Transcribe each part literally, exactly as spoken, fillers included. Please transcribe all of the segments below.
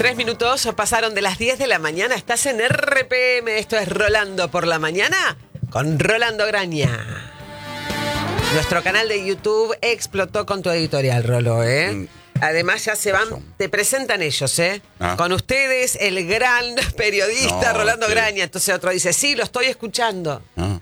Tres minutos pasaron de las diez de la mañana. Estás en R P M. Esto es Rolando por la mañana con Rolando Graña. Nuestro canal de YouTube explotó con tu editorial, Rolo, ¿eh? Mm. Además ya se van, te presentan ellos, ¿eh? Ah. Con ustedes, el gran periodista no, Rolando sí. Graña. Entonces otro dice, sí, lo estoy escuchando. Ah.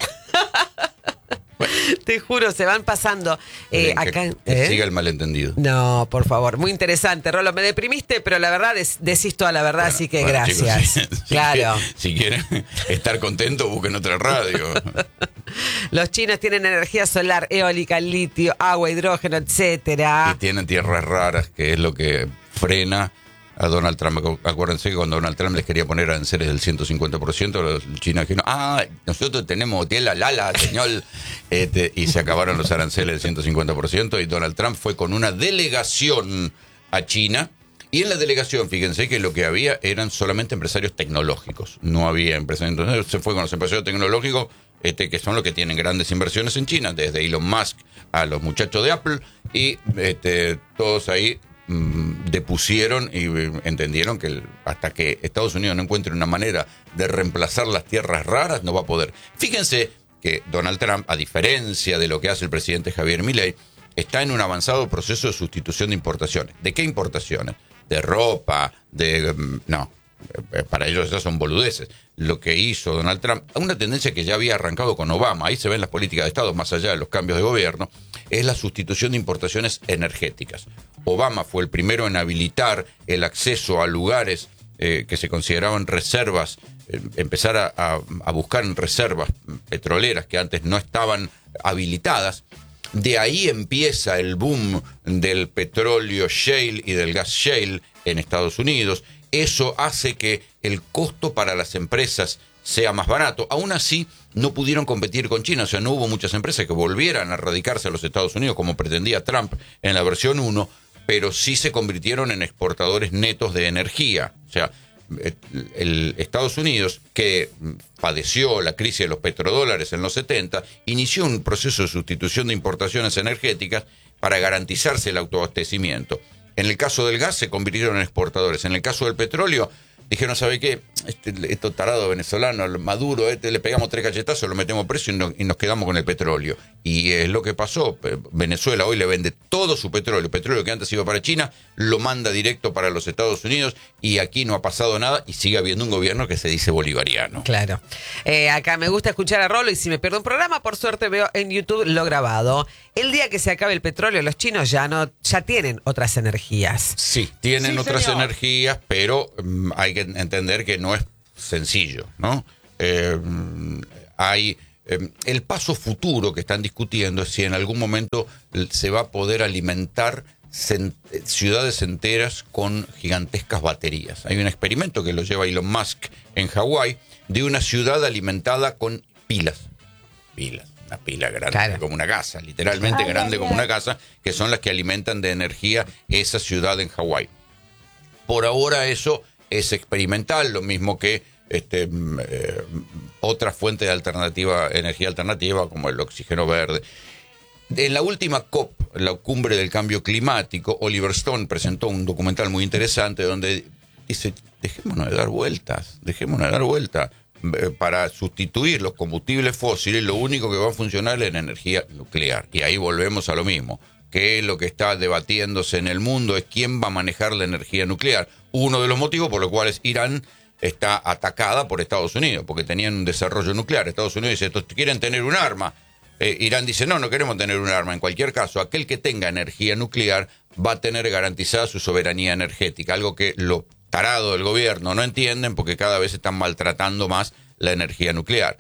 Te juro, se van pasando. Eh, que, acá, que ¿eh? siga el malentendido. No, por favor, muy interesante, Rolo. Me deprimiste, pero la verdad des, decís toda la verdad, bueno, así que bueno, gracias. Chicos, si, claro. Si, si quieren estar contentos, busquen otra radio. Los chinos tienen energía solar, eólica, litio, agua, hidrógeno, etcétera. Y tienen tierras raras, que es lo que frena a Donald Trump. Acuérdense que cuando Donald Trump les quería poner aranceles del ciento cincuenta por ciento, los chinos dijeron, ah, nosotros tenemos tela lala, señor. Este, y se acabaron los aranceles del ciento cincuenta por ciento y Donald Trump fue con una delegación a China. Y en la delegación, fíjense que lo que había eran solamente empresarios tecnológicos. No había empresarios. Entonces se fue con los empresarios tecnológicos, este, que son los que tienen grandes inversiones en China, desde Elon Musk a los muchachos de Apple, y este, todos ahí depusieron y entendieron que el, hasta que Estados Unidos no encuentre una manera de reemplazar las tierras raras, no va a poder. Fíjense que Donald Trump, a diferencia de lo que hace el presidente Javier Milei, está en un avanzado proceso de sustitución de importaciones. ¿De qué importaciones? De ropa, de... no, para ellos esas son boludeces. Lo que hizo Donald Trump, una tendencia que ya había arrancado con Obama, ahí se ven las políticas de Estado, más allá de los cambios de gobierno, es la sustitución de importaciones energéticas. Obama fue el primero en habilitar el acceso a lugares eh, que se consideraban reservas, eh, empezar a, a, a buscar en reservas petroleras que antes no estaban habilitadas. De ahí empieza el boom del petróleo shale y del gas shale en Estados Unidos. Eso hace que el costo para las empresas sea más barato. Aún así, no pudieron competir con China. O sea, no hubo muchas empresas que volvieran a radicarse a los Estados Unidos, como pretendía Trump en la versión uno, pero sí se convirtieron en exportadores netos de energía. O sea, el, el Estados Unidos, que padeció la crisis de los petrodólares en los setenta, inició un proceso de sustitución de importaciones energéticas para garantizarse el autoabastecimiento. En el caso del gas se convirtieron en exportadores. En el caso del petróleo, dijeron, ¿sabe qué? Este, este tarado venezolano, Maduro, este, le pegamos tres cachetazos, lo metemos preso y, no, y nos quedamos con el petróleo. Y es lo que pasó. Venezuela hoy le vende todo su petróleo. El petróleo que antes iba para China, lo manda directo para los Estados Unidos y aquí no ha pasado nada y sigue habiendo un gobierno que se dice bolivariano. Claro. Eh, acá me gusta escuchar a Rolo y si me pierdo un programa, por suerte veo en YouTube lo grabado. El día que se acabe el petróleo, los chinos ya no ya tienen otras energías. Sí, tienen sí, otras señor. energías, pero um, hay que entender que no es sencillo, ¿no? Eh, hay eh, el paso futuro que están discutiendo es si en algún momento se va a poder alimentar cent- ciudades enteras con gigantescas baterías. Hay un experimento que lo lleva Elon Musk en Hawái de una ciudad alimentada con pilas. Pilas. Una pila grande, claro, como una casa, literalmente ay, grande ay, como ay. una casa, que son las que alimentan de energía esa ciudad en Hawái. Por ahora eso es experimental, lo mismo que este, eh, otra fuente de alternativa, energía alternativa, como el oxígeno verde. En la última COP, la cumbre del cambio climático, Oliver Stone presentó un documental muy interesante donde dice, dejémonos de dar vueltas, dejémonos de dar vueltas. Para sustituir los combustibles fósiles, lo único que va a funcionar es la energía nuclear. Y ahí volvemos a lo mismo. Que lo que está debatiéndose en el mundo es quién va a manejar la energía nuclear. Uno de los motivos por los cuales Irán está atacada por Estados Unidos, porque tenían un desarrollo nuclear. Estados Unidos dice, estos quieren tener un arma. Eh, Irán dice, no, no queremos tener un arma. En cualquier caso, aquel que tenga energía nuclear va a tener garantizada su soberanía energética, algo que lo tarado del gobierno no entienden porque cada vez están maltratando más la energía nuclear.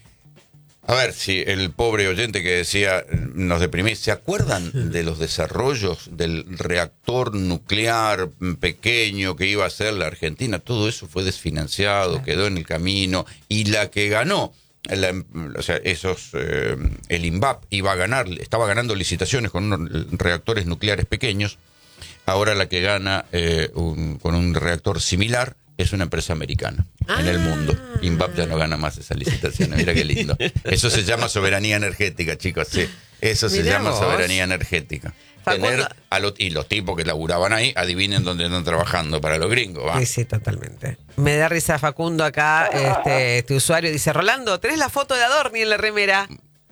A ver, si el pobre oyente que decía nos deprimís, ¿se acuerdan de los desarrollos del reactor nuclear pequeño que iba a ser la Argentina? Todo eso fue desfinanciado, quedó en el camino, y la que ganó, la, o sea, esos, eh, el INVAP iba a ganar, estaba ganando licitaciones con unos reactores nucleares pequeños. Ahora la que gana eh, un, con un reactor similar es una empresa americana ah. en el mundo. INVAP ya no gana más esas licitaciones. Mira qué lindo. Eso se llama soberanía energética, chicos. Sí, eso se Mirá llama vos. soberanía energética. Facundo. tener a los, y los tipos que laburaban ahí, adivinen dónde están trabajando para los gringos. Va. Sí, sí, totalmente. Me da risa Facundo acá, este, este usuario dice, Rolando, ¿tenés la foto de Adorni en la remera?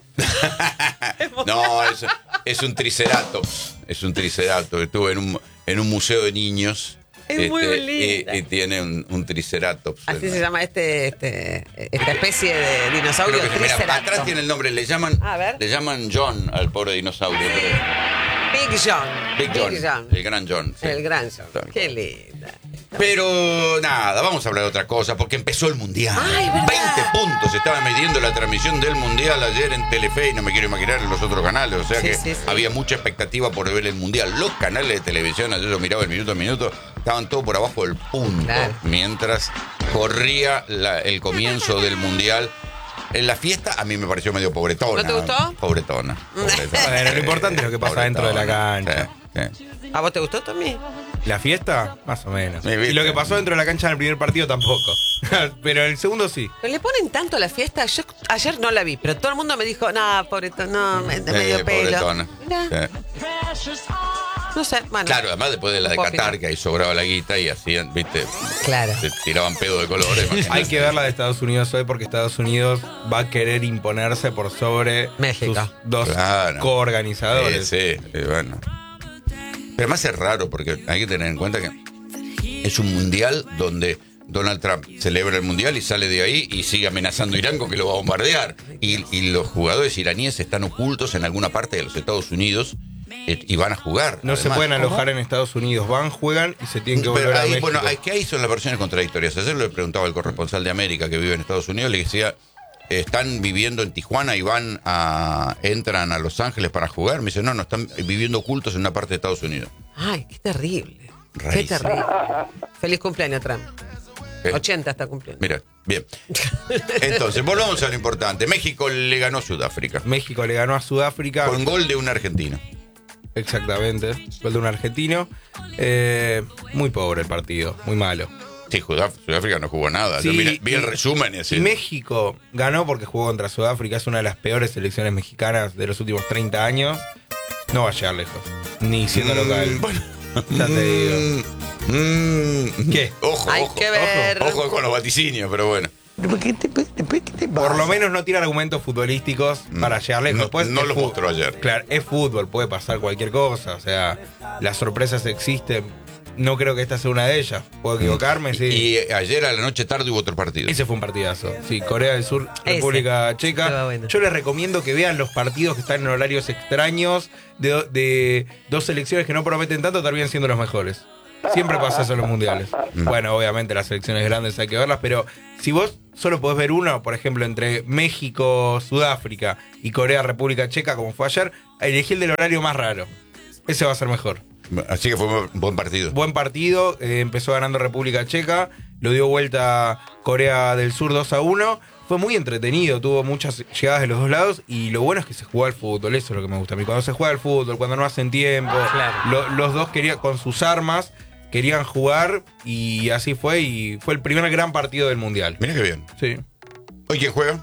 No, es, es un triceratops. Es un triceratops. Estuve en un, en un museo de niños. Es muy este, linda. Y, y tiene un, un triceratops. Así se llama este, este, esta especie de dinosaurio. Creo que sí. Mira, Triceratops. atrás tiene el nombre. Le llaman, A ver. le llaman John al pobre dinosaurio. Pero, Big John. Big John. El gran John. Sí. El gran John. Claro. Qué linda. Pero nada, vamos a hablar de otra cosa, porque empezó el Mundial. Ay, ¿verdad? veinte puntos estaba midiendo la transmisión del Mundial ayer en Telefe, y no me quiero imaginar en los otros canales, o sea Sí, que sí, sí. había mucha expectativa por ver el Mundial. Los canales de televisión, ayer yo miraba el minuto a minuto, estaban todos por abajo del punto, Claro. mientras corría la- el comienzo del Mundial. En la fiesta a mí me pareció medio pobretona. ¿No te gustó? Pobretona. pobretona. Bueno, lo importante es lo que pasa dentro de la cancha. Sí, sí. ¿A vos te gustó también? ¿La fiesta? Más o menos. Me viste. Y lo que pasó dentro de la cancha en el primer partido tampoco. Pero en el segundo sí. Pero le ponen tanto a la fiesta. Yo ayer no la vi, pero todo el mundo me dijo, no, pobretona, no, me- de medio Eh, pelo. pobretona. Mirá, Sí. no sé, bueno. Claro, además después de la de No puedo Qatar, opinar. que ahí sobraba la guita y hacían, viste, Claro. se tiraban pedo de colores. imagínate. Hay que ver la de Estados Unidos hoy porque Estados Unidos va a querer imponerse por sobre México. sus dos Claro. coorganizadores. Sí, sí, y bueno. Pero además es raro porque hay que tener en cuenta que es un mundial donde Donald Trump celebra el mundial y sale de ahí y sigue amenazando a Irán con que lo va a bombardear. Y, y los jugadores iraníes están ocultos en alguna parte de los Estados Unidos eh, y van a jugar. No se además. pueden alojar en Estados Unidos. Van, juegan y se tienen que volver Pero a ahí, México. bueno, hay, que ahí son las versiones contradictorias. Ayer le preguntaba al corresponsal de América que vive en Estados Unidos, le decía, ¿están viviendo en Tijuana y van a entran a Los Ángeles para jugar? Me dice, no, no, están viviendo ocultos en una parte de Estados Unidos. Ay, qué terrible. Qué Rarísimo. terrible. Feliz cumpleaños, Trump. ¿Eh? ochenta está cumpliendo. Mira, bien. Entonces, volvamos a lo importante. México le ganó a Sudáfrica México le ganó a Sudáfrica. con gol de un argentino. Exactamente. Gol de un argentino. Eh, muy pobre el partido. Muy malo. Sí, Sudá- Sudáfrica no jugó nada. Yo Sí, miré- vi el y- resumen y así. Y México ganó porque jugó contra Sudáfrica. Es una de las peores selecciones mexicanas de los últimos treinta años. No va a llegar lejos. Ni siendo Mm, local. bueno. Ya te digo. Mm, mm. ¿Qué? Ojo, Hay ojo. que ver. Ojo, ojo con los vaticinios, pero bueno. Por lo menos no tiene argumentos futbolísticos para llegar lejos. No- Después no es los fu- mostró ayer. Claro, es fútbol, puede pasar cualquier cosa. O sea, las sorpresas existen. No creo que esta sea una de ellas. Puedo equivocarme, sí. Y eh, ayer a la noche tarde hubo otro partido. Ese fue un partidazo. Sí, Corea del Sur, Ese. República Estaba Checa. bueno. Yo les recomiendo que vean los partidos que están en horarios extraños de, de dos selecciones que no prometen tanto, terminan siendo los mejores. Siempre pasa eso en los mundiales. Bueno, obviamente las selecciones grandes hay que verlas, pero si vos solo podés ver uno, por ejemplo, entre México, Sudáfrica y Corea, República Checa, como fue ayer, elegí el del horario más raro. Ese va a ser mejor. Así que fue un buen partido. Buen partido, eh, empezó ganando República Checa, lo dio vuelta Corea del Sur dos a uno. Fue muy entretenido, tuvo muchas llegadas de los dos lados y lo bueno es que se juega al fútbol, eso es lo que me gusta a mí. Cuando se juega al fútbol, cuando no hacen tiempo, Claro. lo- los dos querían, con sus armas, querían jugar y así fue y fue el primer gran partido del Mundial. Mira qué bien. Sí. ¿Hoy quién juega?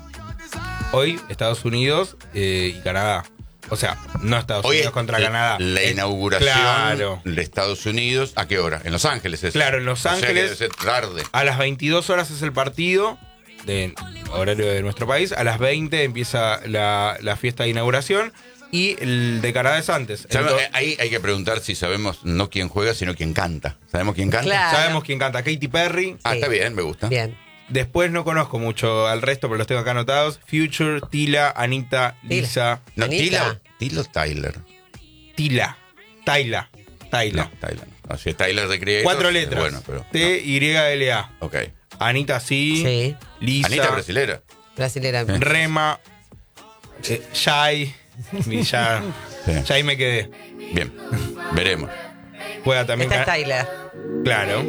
Hoy Estados Unidos eh, y Canadá. O sea, no Estados Hoy Unidos es contra la- Canadá. La Eh, inauguración Claro. de Estados Unidos. ¿A qué hora? En Los Ángeles es. Claro, en Los O sea que Ángeles. debe ser tarde. A las veintidós horas es el partido, de horario de nuestro país. A las veinte empieza la, la fiesta de inauguración y el de Canadá es antes. ¿Sabe- Entonces, eh, Ahí hay que preguntar si sabemos no quién juega, sino quién canta. ¿Sabemos quién canta? Claro. sabemos quién canta. Katy Perry. Ah, Sí. está bien, me gusta. Bien. Después no conozco mucho al resto, pero los tengo acá anotados. Future, Tila, Anita, Lisa. No, Anita. Tila, Tila o Tyler. Tila. Tyla. Tyla. No, Tyler. no. O sea, Tyler de Creator. Cuatro es letras. Bueno, pero. T Y L A. no. Ok. Anita sí. Sí. Lisa. Anita brasilera. Brasilera. Rema. eh, Shai. Y ya, Sí. ya ahí me quedé. Bien. Veremos. Juega también. Esta es Ca- Tyler. Claro.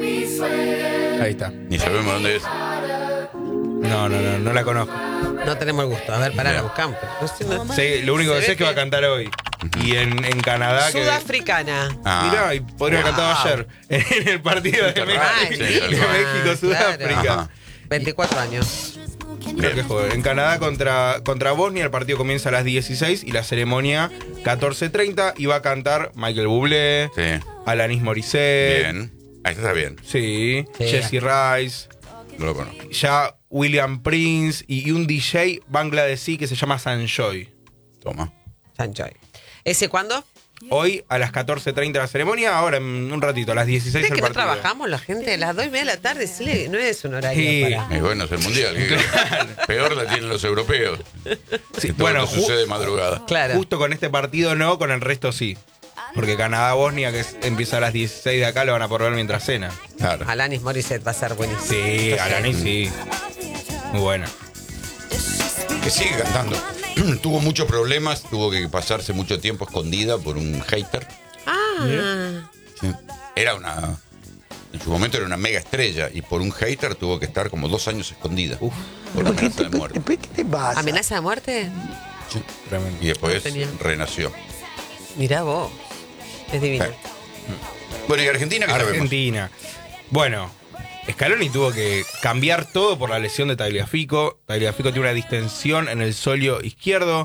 Ahí está. Ni sabemos dónde es. No, no, no, no la conozco. No tenemos el gusto. A ver, pará, Bien. la buscamos. No sé, no- Sé- lo único Se que sé ve es que va a que- cantar hoy. Y en, en Canadá. que Sudafricana. Ah. Mirá, y podría haber cantado Wow. ayer. En el partido de, Qué México, raro, Ay, sí, de tal cual. México, Sudáfrica. Ajá. veinticuatro años. Creo que juegue. En Canadá contra, contra Bosnia, el partido comienza a las dieciséis y la ceremonia catorce treinta y va a cantar Michael Bublé, Sí. Alanis Morissette. Bien. Ahí está bien. Sí, Sí. Jesse Rice. No lo conozco. Ya William Prince y, y un D J bangladesí que se llama Sanjoy. Toma. Sanjoy. ¿Ese cuándo? Hoy a las catorce treinta la ceremonia, ahora en un ratito, a las dieciséis ¿Crees el que no partido. trabajamos la gente? A las dos y media de la tarde, sí, no es un horario Sí. para... Y bueno, es el mundial. ¿Qué querés? Peor la tienen los europeos. Sí, Que todo bueno, esto ju- sucede de madrugada. Claro. justo con este partido no, con el resto sí. Porque Canadá-Bosnia, que es- empieza a las dieciséis de acá, lo van a poder ver mientras cena. Claro. Alanis Morissette va a ser buenísimo. Sí, Entonces, Alanis sí. Muy buena. Que sigue cantando. Tuvo muchos problemas, tuvo que pasarse mucho tiempo escondida por un hater. Ah, Sí. Era una. En su momento era una mega estrella y por un hater tuvo que estar como dos años escondida. Uf. Por amenaza de muerte. ¿Qué te pasa? ¿amenaza de muerte? Sí. Tremendo. Y después Tenía. renació. Mirá vos. Es divino. Sí. Bueno, ¿y Argentina qué sabemos? Argentina. Bueno, Scaloni tuvo que cambiar todo por la lesión de Tagliafico. Tagliafico tiene una distensión en el solio izquierdo.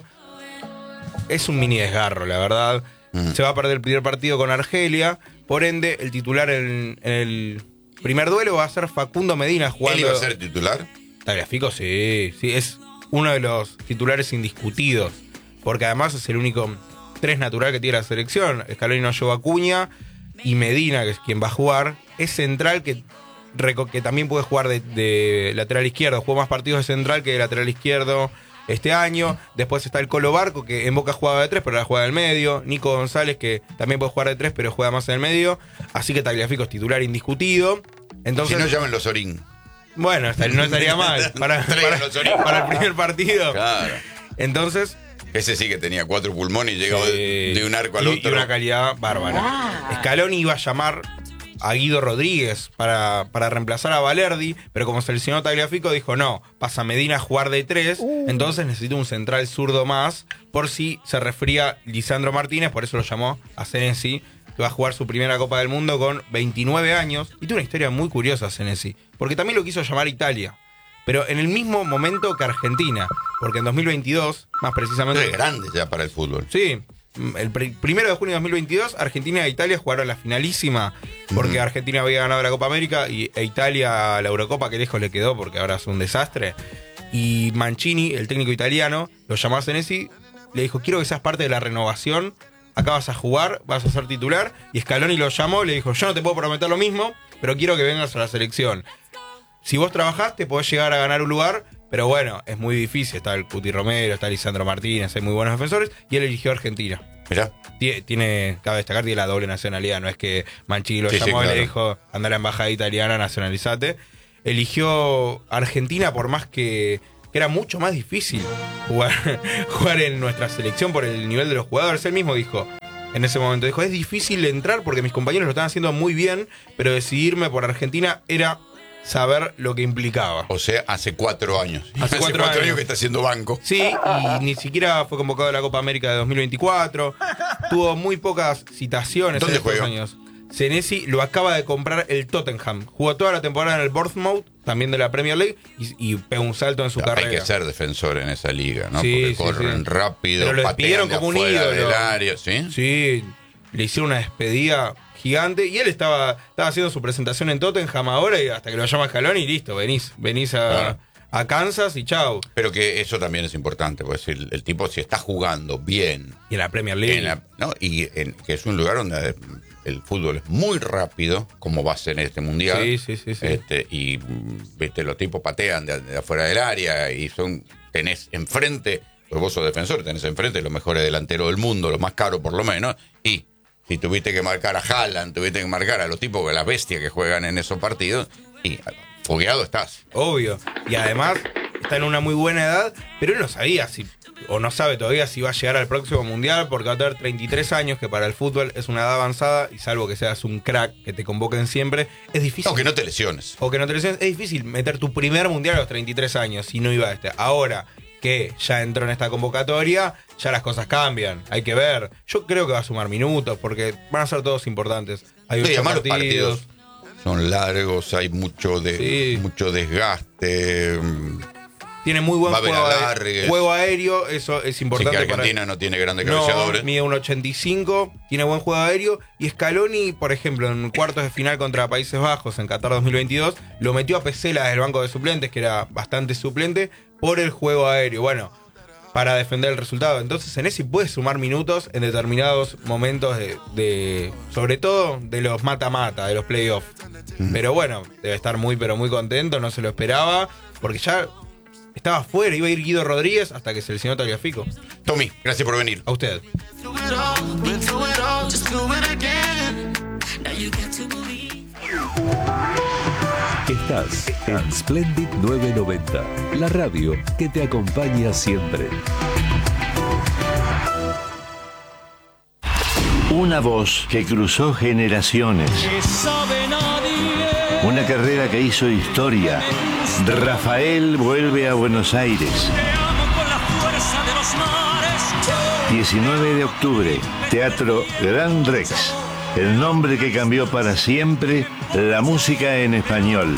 Es un mini desgarro, la verdad. Mm. Se va a perder el primer partido con Argelia. Por ende, el titular en, en el primer duelo va a ser Facundo Medina jugando. ¿Él iba a ser titular? Tagliafico, sí, sí, es uno de los titulares indiscutidos. Porque además es el único tres natural que tiene la selección. Scaloni no llevó a Acuña y Medina, que es quien va a jugar, es central que, reco- que también puede jugar de, de lateral izquierdo. Jugó más partidos de central que de lateral izquierdo este año. Después está el Colo Barco, que en Boca jugaba de tres, pero ahora juega del medio. Nico González, que también puede jugar de tres, pero juega más en el medio. Así que Tagliafico es titular indiscutido. Entonces, Si no, llamen los Orín. bueno, hasta- no estaría mal para, Traigan para- los Orín. para el primer partido. Claro. Entonces, Ese sí que tenía cuatro pulmones y llegaba eh, de, de un arco al y- otro. Y una calidad bárbara. Scaloni iba a llamar a Guido Rodríguez para, para reemplazar a Valerdi, pero como seleccionó Tagliafico, dijo no, pasa Medina a jugar de tres, entonces necesito un central zurdo más, por si se resfría Lisandro Martínez, por eso lo llamó a Senesi, que va a jugar su primera Copa del Mundo con veintinueve años, y tiene una historia muy curiosa Senesi, porque también lo quiso llamar Italia, pero en el mismo momento que Argentina, porque en dos mil veintidós, más precisamente... Es grande ya para el fútbol. Sí, el pr- primero de junio de dos mil veintidós, Argentina e Italia jugaron la finalísima, porque Argentina había ganado la Copa América y, e Italia la Eurocopa, que lejos le quedó porque ahora es un desastre. Y Mancini, el técnico italiano, lo llamó a Senesi, le dijo, quiero que seas parte de la renovación, acá vas a jugar, vas a ser titular, y Scaloni lo llamó, le dijo, yo no te puedo prometer lo mismo, pero quiero que vengas a la selección. Si vos trabajás, te podés llegar a ganar un lugar, pero bueno, es muy difícil. Está el Cuti Romero, está Lisandro Martínez, hay muy buenos defensores, y él eligió a Argentina. Mirá. Tie- Tiene, cabe destacar, tiene la doble nacionalidad, no es que Mancini lo Sí, sí, llamó y claro. le dijo, anda a la embajada italiana, nacionalizate. Eligió Argentina por más que, que era mucho más difícil jugar, jugar en nuestra selección por el nivel de los jugadores. Él mismo dijo, en ese momento, dijo, es difícil entrar porque mis compañeros lo están haciendo muy bien, pero decidirme por Argentina era saber lo que implicaba. O sea, hace cuatro años. Hace cuatro años. que está haciendo banco. Sí, y ni siquiera fue convocado a la Copa América de dos mil veinticuatro. Tuvo muy pocas citaciones ¿Dónde en estos juega? años. Senesi lo acaba de comprar el Tottenham. Jugó toda la temporada en el Bournemouth, también de la Premier League, y, y pegó un salto en su Hay carrera. que ser defensor en esa liga, ¿no? Sí, Porque sí, corren sí. rápido, Pero lo patean despidieron de como un afuera ídolo. del área, ¿sí? Sí, le hicieron una despedida gigante y él estaba, estaba haciendo su presentación en Tottenham ahora y hasta que lo llama Scaloni y listo, venís, venís a, Claro. a Kansas y chau. Pero que eso también es importante, pues el, el tipo si está jugando bien, Y en la Premier League. en la- ¿no? y en- que es un lugar donde el fútbol es muy rápido, como va a ser en este mundial. Sí, sí, sí, sí. Este, y mm, viste, los tipos patean de, de afuera del área y son, tenés enfrente, pues vos sos defensor, tenés enfrente los mejores delanteros del mundo, los más caros por lo menos, y si tuviste que marcar a Haaland, tuviste que marcar a los tipos, a las bestias que juegan en esos partidos, y fogueado estás. Obvio. Y además está en una muy buena edad, pero él no sabía si, o no sabe todavía si va a llegar al próximo mundial, porque va a tener treinta y tres años, que para el fútbol es una edad avanzada, y salvo que seas un crack, que te convoquen siempre, es difícil. No, que no te lesiones. O que no te lesiones, es difícil meter tu primer mundial a los treinta y tres años, si no iba a este. Ahora que ya entró en esta convocatoria, ya las cosas cambian, hay que ver. Yo creo que va a sumar minutos, porque van a ser todos importantes. Hay No, y ocho además los partidos. partidos son largos, hay mucho de Sí. mucho desgaste. mm, Tiene muy buen Va a haber juego, alargues. juego aéreo, eso es Sí, importante. que Argentina para... no tiene grandes No, cabeceadores. mide un ochenta y cinco, tiene buen juego aéreo. Y Scaloni, por ejemplo, en cuartos de final contra Países Bajos en Qatar dos mil veintidós, lo metió a Pesela desde el banco de suplentes, que era bastante suplente, por el juego aéreo. Bueno, para defender el resultado. Entonces, en ese puede sumar minutos en determinados momentos de, de sobre todo de los mata-mata, de los playoffs. Mm. Pero bueno, debe estar muy, pero muy contento, no se lo esperaba, porque ya estaba fuera, iba a ir Guido Rodríguez hasta que se lesionó Tagliafico. Tommy, gracias por venir. A usted. Estás en Splendid novecientos noventa, la radio que te acompaña siempre. Una voz que cruzó generaciones. Una carrera que hizo historia. Rafael vuelve a Buenos Aires. diecinueve de octubre, Teatro Gran Rex. El nombre que cambió para siempre la música en español.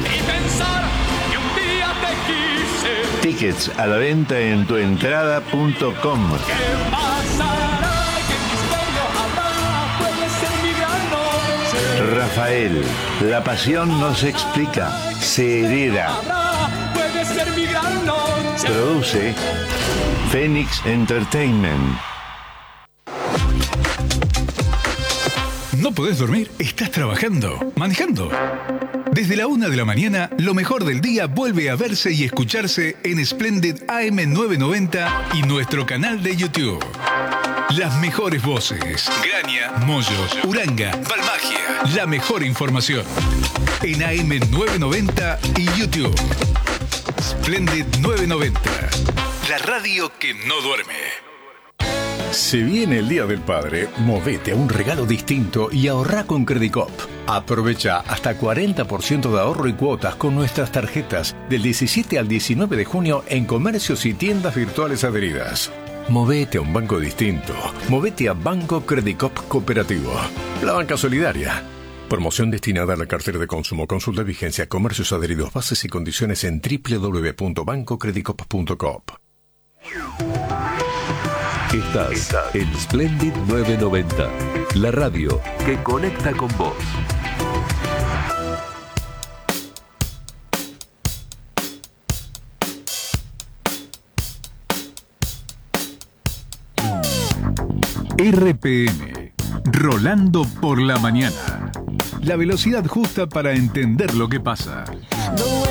Tickets a la venta en tuentrada punto com. Rafael, la pasión no se explica, se hereda. Produce Phoenix Entertainment. ¿No podés dormir? ¿Estás trabajando? ¿Manejando? Desde la una de la mañana, lo mejor del día vuelve a verse y escucharse en Splendid A M novecientos noventa y nuestro canal de YouTube. Las mejores voces. Graña, Moyos, Uranga, Balmagia. La mejor información. En A M novecientos noventa y YouTube. Splendid novecientos noventa. La radio que no duerme. Se viene el Día del Padre, movete a un regalo distinto y ahorrá con Credicop. Aprovecha hasta cuarenta por ciento de ahorro y cuotas con nuestras tarjetas del diecisiete al diecinueve de junio en comercios y tiendas virtuales adheridas. Movete a un banco distinto. Movete a Banco Credicop Cooperativo. La banca solidaria. Promoción destinada a la cartera de consumo. Consulta vigencia, comercios adheridos, bases y condiciones en doble u doble u doble u punto banco credicop punto com. Estás, Estás en Splendid novecientos noventa, la radio que conecta con vos. R P M, Rolando por la mañana. La velocidad justa para entender lo que pasa.